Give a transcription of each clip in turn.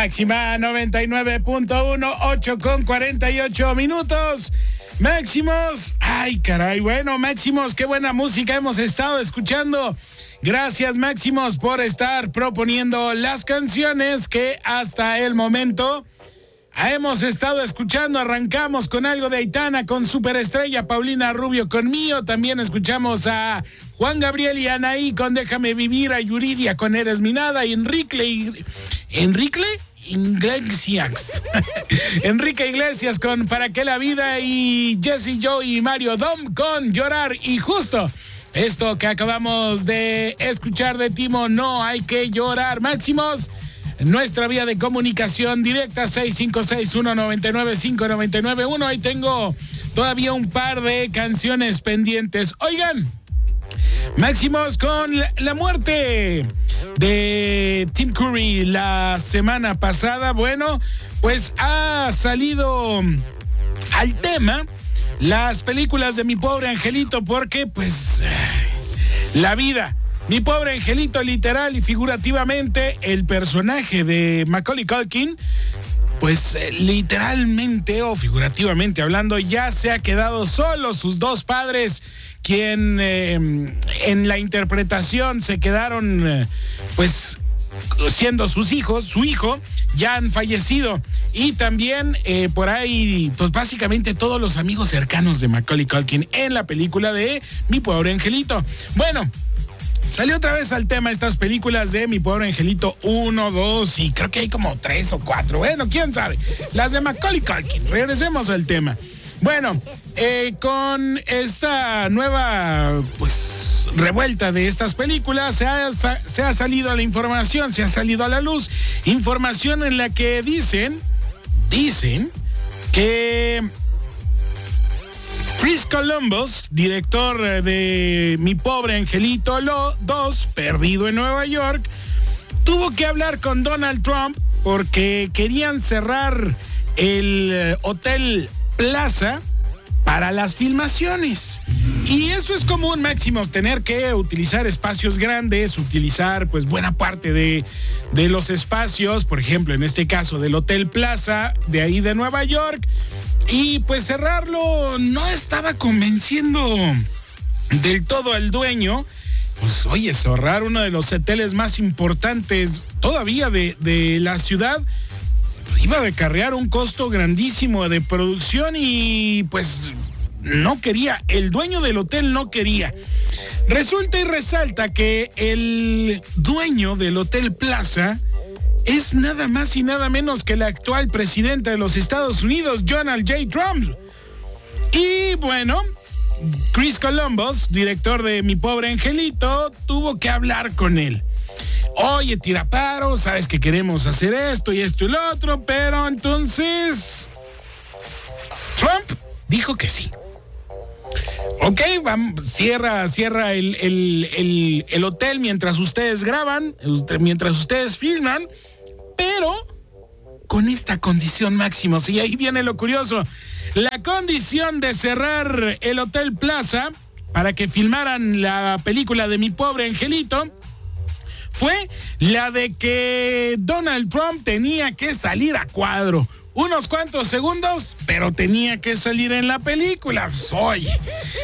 Máxima 99.1, 8:48. Máximos, ay caray, bueno, Máximos, qué buena música hemos estado escuchando. Gracias, Máximos, por estar proponiendo las canciones que hasta el momento hemos estado escuchando. Arrancamos con algo de Aitana, con Superestrella, Paulina Rubio con Mío. También escuchamos a Juan Gabriel y Anaí con Déjame Vivir, a Yuridia con Eres Mi Nada, y Enrique Iglesias con Para Qué la Vida, y Jesse Joe y Mario Dom con Llorar. Y justo esto que acabamos de escuchar de Timo, No Hay Que Llorar. Máximos, nuestra vía de comunicación directa 656-199-5991. Ahí tengo todavía un par de canciones pendientes. Oigan, Máximos, con la muerte de Tim Curry la semana pasada, bueno, pues ha salido al tema las películas de Mi Pobre Angelito, porque pues la vida. Mi Pobre Angelito, literal y figurativamente, el personaje de Macaulay Culkin, pues literalmente o figurativamente hablando, ya se ha quedado solo. Sus dos padres, quien en la interpretación se quedaron pues siendo sus hijos, su hijo, ya han fallecido. Y también por ahí, pues básicamente todos los amigos cercanos de Macaulay Culkin en la película de Mi Pobre Angelito. Bueno, salió otra vez al tema estas películas de Mi Pobre Angelito 1, 2 y creo que hay como 3 o 4. Bueno, quién sabe. Las de Macaulay Culkin. Regresemos al tema. Bueno, con esta nueva, pues, revuelta de estas películas, se ha salido a la información, se ha salido a la luz. Información en la que dicen que Chris Columbus, director de Mi Pobre Angelito 2, Perdido en Nueva York, tuvo que hablar con Donald Trump porque querían cerrar el Hotel Plaza para las filmaciones. Y eso es común, Máximos, tener que utilizar espacios grandes, utilizar pues buena parte de los espacios, por ejemplo, en este caso del Hotel Plaza, de ahí de Nueva York. Y pues cerrarlo no estaba convenciendo del todo al dueño. Pues oye, cerrar uno de los hoteles más importantes todavía de la ciudad, pues iba a acarrear un costo grandísimo de producción y pues no quería, el dueño del hotel no quería. Resulta y resalta que el dueño del Hotel Plaza es nada más y nada menos que el actual presidente de los Estados Unidos, Donald J. Trump. Y bueno, Chris Columbus, director de Mi Pobre Angelito, tuvo que hablar con él. Oye, tiraparo, sabes que queremos hacer esto y esto y lo otro, pero entonces Trump dijo que sí. Ok, vamos, cierra el hotel mientras ustedes graban, mientras ustedes filman, pero con esta condición, Máximos. Y ahí viene lo curioso. La condición de cerrar el Hotel Plaza para que filmaran la película de Mi Pobre Angelito fue la de que Donald Trump tenía que salir a cuadro. Unos cuantos segundos, pero tenía que salir en la película. Oye.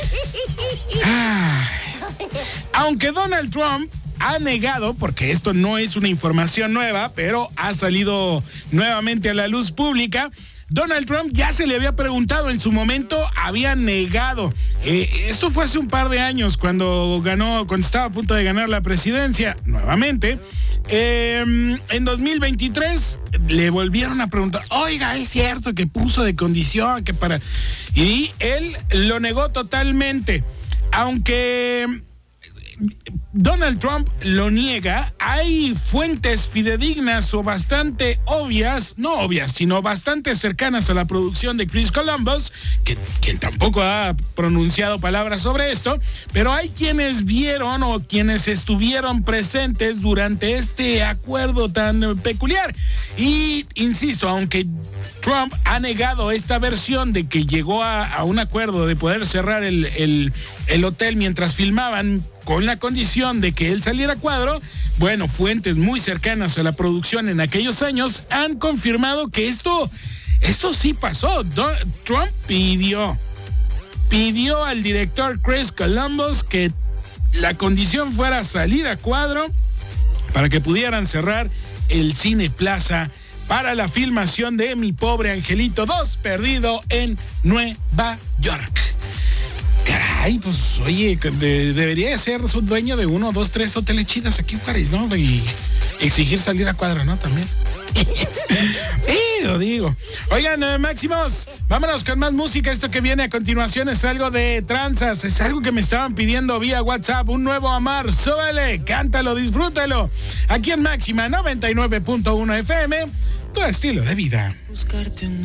Aunque Donald Trump ha negado, porque esto no es una información nueva, pero ha salido nuevamente a la luz pública, Donald Trump ya se le había preguntado en su momento, había negado. Esto fue hace un par de años cuando estaba a punto de ganar la presidencia nuevamente. En 2023 le volvieron a preguntar, oiga, ¿es cierto que puso de condición que para...? Y él lo negó totalmente. Aunque Donald Trump lo niega, hay fuentes fidedignas o bastante obvias, no obvias, sino bastante cercanas a la producción de Chris Columbus, quien tampoco ha pronunciado palabras sobre esto, pero hay quienes vieron o quienes estuvieron presentes durante este acuerdo tan peculiar. Y insisto, aunque Trump ha negado esta versión de que llegó a un acuerdo de poder cerrar el hotel mientras filmaban con la condición de que él saliera a cuadro. Bueno, fuentes muy cercanas a la producción en aquellos años han confirmado que esto sí pasó. Trump pidió al director Chris Columbus que la condición fuera salir a cuadro para que pudieran cerrar el Cine Plaza para la filmación de Mi Pobre Angelito 2, perdido en Nueva York. Caray, pues oye, debería ser su dueño de 1, 2, 3 hoteles chidas aquí en Juárez, ¿no? Y exigir salir a cuadro, ¿no? También. Lo digo. Oigan, máximos, vámonos con más música. Esto que viene a continuación es algo de tranzas, es algo que me estaban pidiendo vía WhatsApp, un nuevo amar. Súbele, cántalo, disfrútalo. Aquí en Máxima 99.1 FM, tu estilo de vida. Buscarte